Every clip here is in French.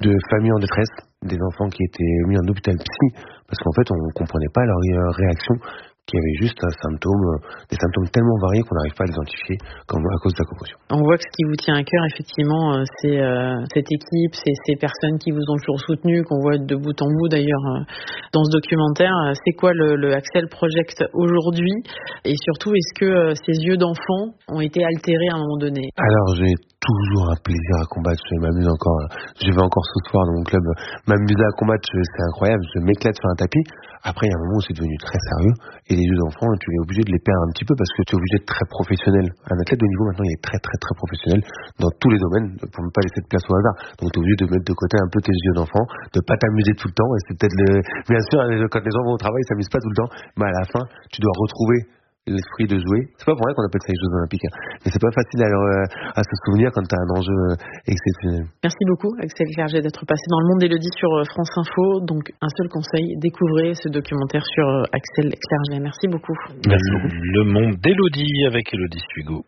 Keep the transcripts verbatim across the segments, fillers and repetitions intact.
de familles en détresse, des enfants qui étaient mis en hôpital psy, parce qu'en fait, on ne comprenait pas leur réaction, qui avait juste un symptôme, des symptômes tellement variés qu'on n'arrive pas à les identifier comme à cause de la commotion. On voit que ce qui vous tient à cœur, effectivement, c'est euh, cette équipe, c'est ces personnes qui vous ont toujours soutenu, qu'on voit de bout en bout d'ailleurs euh, dans ce documentaire. C'est quoi le, le Axel Project aujourd'hui? Et surtout, est-ce que euh, ces yeux d'enfant ont été altérés à un moment donné? Alors, j'ai toujours un plaisir à combattre, je m'amuse encore, je vais encore ce soir dans mon club m'amuser à combattre, c'est incroyable, je m'éclate sur un tapis. Après, il y a un moment où c'est devenu très sérieux, et les yeux d'enfant, tu es obligé de les perdre un petit peu parce que tu es obligé d'être très professionnel. Un athlète de niveau, maintenant, il est très très très professionnel dans tous les domaines, pour ne pas laisser de place au hasard. Donc, tu es obligé de mettre de côté un peu tes yeux d'enfant, de pas t'amuser tout le temps, et c'est peut-être le... Bien sûr, quand les gens vont au travail, ils s'amusent pas tout le temps, mais à la fin, tu dois retrouver l'esprit de jouer. C'est pas pour rien qu'on appelle ça les Jeux Olympiques, hein. Mais c'est pas facile à, euh, à se souvenir quand t'as un enjeu euh, exceptionnel. Merci beaucoup, Axel Clerget, d'être passé dans le monde d'Élodie sur France Info. Donc, un seul conseil, découvrez ce documentaire sur euh, Axel Clerget. Merci beaucoup. Merci beaucoup. Le monde d'Élodie avec Élodie Suigo.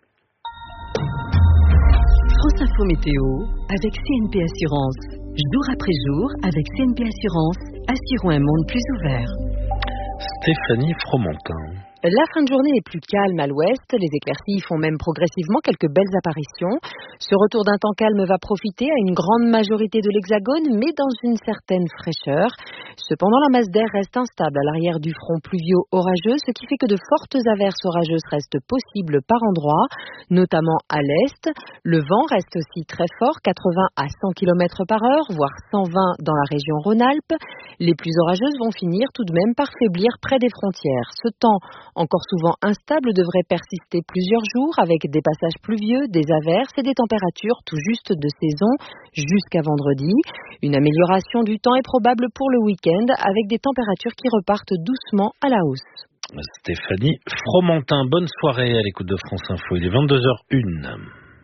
France Info Météo avec C N P Assurance. Jour après jour, avec C N P Assurance, assurons un monde plus ouvert. Stéphanie Fromentin. La fin de journée est plus calme à l'ouest, les éclaircies font même progressivement quelques belles apparitions. Ce retour d'un temps calme va profiter à une grande majorité de l'Hexagone, mais dans une certaine fraîcheur. Cependant, la masse d'air reste instable à l'arrière du front pluvio-orageux, ce qui fait que de fortes averses orageuses restent possibles par endroits, notamment à l'est. Le vent reste aussi très fort, quatre-vingts à cent kilomètres par heure, voire cent vingt dans la région Rhône-Alpes. Les pluies orageuses vont finir tout de même par faiblir près des frontières. Ce temps encore souvent instable devrait persister plusieurs jours avec des passages pluvieux, des averses et des températures tout juste de saison jusqu'à vendredi. Une amélioration du temps est probable pour le week-end avec des températures qui repartent doucement à la hausse. Stéphanie Fromentin, bonne soirée à l'écoute de France Info. Il est vingt-deux heures une.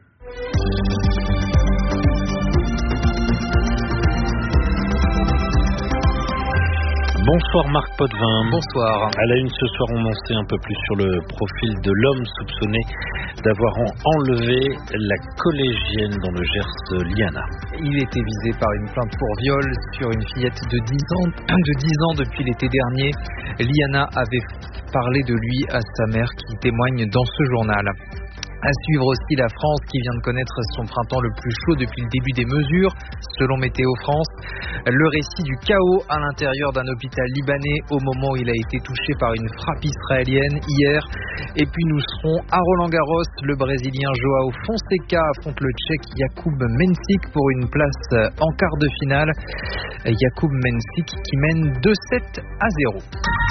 Bonsoir Marc Potvin. Bonsoir. À la une ce soir, on en sait un peu plus sur le profil de l'homme soupçonné d'avoir enlevé la collégienne dans le Gers, Liana. Il était visé par une plainte pour viol sur une fillette de dix ans, de dix ans depuis l'été dernier. Liana avait parlé de lui à sa mère qui témoigne dans ce journal. À suivre aussi la France qui vient de connaître son printemps le plus chaud depuis le début des mesures, selon Météo France. Le récit du chaos à l'intérieur d'un hôpital libanais au moment où il a été touché par une frappe israélienne hier. Et puis nous serons à Roland-Garros. Le Brésilien Joao Fonseca affronte le Tchèque Jakub Mensik pour une place en quart de finale. Jakub Mensik qui mène deux sept à zéro.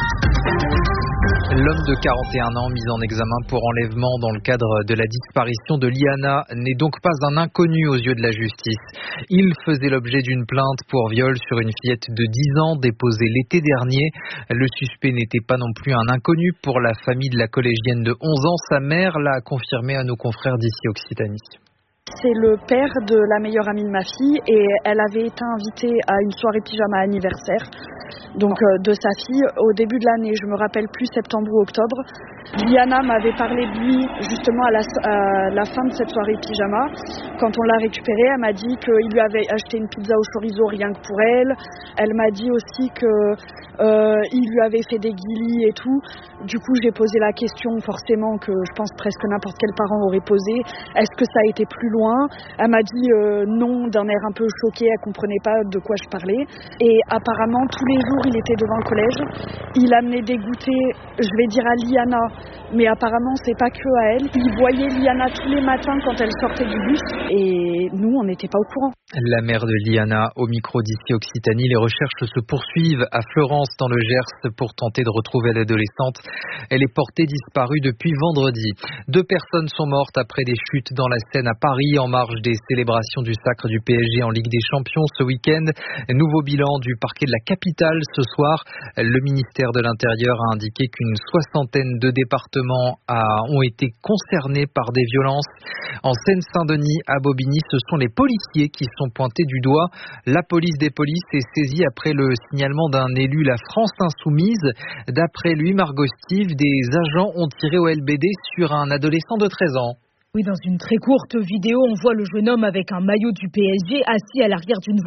L'homme de quarante et un ans mis en examen pour enlèvement dans le cadre de la disparition de Liana n'est donc pas un inconnu aux yeux de la justice. Il faisait l'objet d'une plainte pour viol sur une fillette de dix ans déposée l'été dernier. Le suspect n'était pas non plus un inconnu pour la famille de la collégienne de onze ans. Sa mère l'a confirmé à nos confrères d'ici Occitanie. C'est le père de la meilleure amie de ma fille et elle avait été invitée à une soirée pyjama anniversaire donc euh, de sa fille au début de l'année, je me rappelle plus septembre ou octobre. Liana m'avait parlé de lui justement à la, à la fin de cette soirée pyjama. Quand on l'a récupérée, elle m'a dit qu'il lui avait acheté une pizza au chorizo rien que pour elle. Elle m'a dit aussi que euh, il lui avait fait des guilis et tout. Du coup, j'ai posé la question forcément que je pense presque n'importe quel parent aurait posé. Est-ce que ça a été plus loin? Elle m'a dit euh, non d'un air un peu choqué, elle comprenait pas de quoi je parlais. Et apparemment, tous les jours, il était devant le collège. Il amenait des goûters, je vais dire à Liana, mais apparemment, c'est pas que à elle. Il voyait Liana tous les matins quand elle sortait du bus et nous, on n'était pas au courant. La mère de Liana au micro d'ici Occitanie. Les recherches se poursuivent à Fleurance dans le Gers pour tenter de retrouver l'adolescente. Elle est portée disparue depuis vendredi. Deux personnes sont mortes après des chutes dans la Seine à Paris en marge des célébrations du sacre du P S G en Ligue des Champions ce week-end. Nouveau bilan du parquet de la capitale ce soir. Le ministère de l'Intérieur a indiqué qu'une soixantaine de départements a, ont été concernés par des violences. En Seine-Saint-Denis, à Bobigny, ce sont les policiers qui sont pointés du doigt. La police des polices est saisie après le signalement d'un élu La France Insoumise. D'après lui, Margot Steve, des agents ont tiré au L B D sur un adolescent de treize ans. Oui, dans une très courte vidéo, on voit le jeune homme avec un maillot du P S G assis à l'arrière d'une